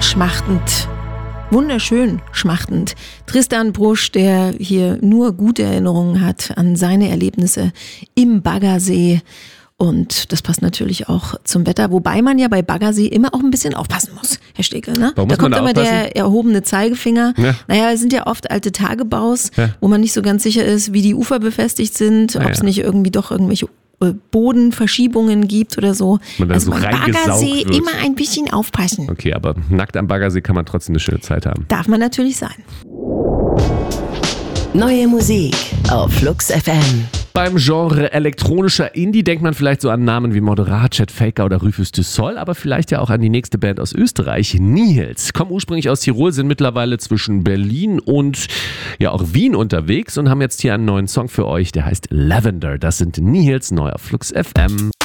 schmachtend. Wunderschön schmachtend. Tristan Brusch, der hier nur gute Erinnerungen hat an seine Erlebnisse im Baggersee. Und das passt natürlich auch zum Wetter, wobei man ja bei Baggersee immer auch ein bisschen aufpassen muss, Herr Stegel. Ne? Warum Da muss man kommt da immer aufpassen? der erhobene Zeigefinger. Ja. Naja, es sind ja oft alte Tagebaus, Ja. wo man nicht so ganz sicher ist, wie die Ufer befestigt sind, ob es nicht irgendwie doch irgendwelche Bodenverschiebungen gibt oder so. Man da so beim reingesaugt Baggersee wird. immer ein bisschen aufpassen. Okay, aber nackt am Baggersee kann man trotzdem eine schöne Zeit haben. Darf man natürlich sein. Neue Musik auf Flux FM. Beim Genre elektronischer Indie denkt man vielleicht so an Namen wie Moderat, Chet Faker oder Rufus du Sol, aber vielleicht ja auch an die nächste Band aus Österreich, Nihils. Kommen ursprünglich aus Tirol, sind mittlerweile zwischen Berlin und ja auch Wien unterwegs und haben jetzt hier einen neuen Song für euch, der heißt Lavender. Das sind Nihils, neu auf Flux FM.